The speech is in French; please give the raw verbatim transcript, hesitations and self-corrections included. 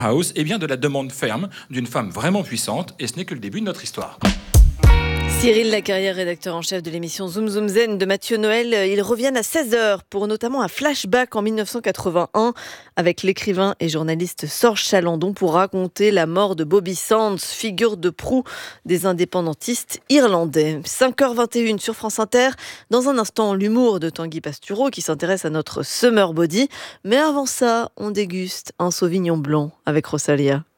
House, et bien de la demande ferme d'une femme vraiment puissante, et ce n'est que le début de notre histoire. Cyril Lacarrière, rédacteur en chef de l'émission Zoom Zoom Zen de Mathieu Noël. Ils reviennent à seize heures pour notamment un flashback en dix-neuf cent quatre-vingt-un avec l'écrivain et journaliste Sorge Chalandon pour raconter la mort de Bobby Sands, figure de proue des indépendantistes irlandais. cinq heures vingt et une sur France Inter. Dans un instant, l'humour de Tanguy Pastureau qui s'intéresse à notre summer body. Mais avant ça, on déguste un Sauvignon blanc avec Rosalia.